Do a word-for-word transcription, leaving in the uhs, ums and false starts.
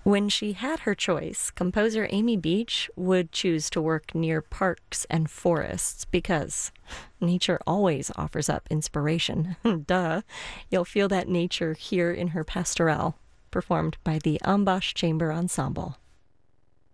When she had her choice, composer Amy Beach would choose to work near parks and forests because nature always offers up inspiration. Duh. You'll feel that nature here in her pastorelle, performed by the Ambash Chamber Ensemble.